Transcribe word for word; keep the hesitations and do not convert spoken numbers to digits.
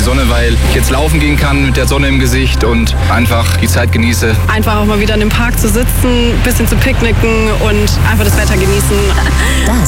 Sonne, weil ich jetzt laufen gehen kann mit der Sonne im Gesicht und einfach die Zeit genieße. Einfach auch mal wieder in dem Park zu sitzen, ein bisschen zu picknicken und einfach das Wetter genießen. Das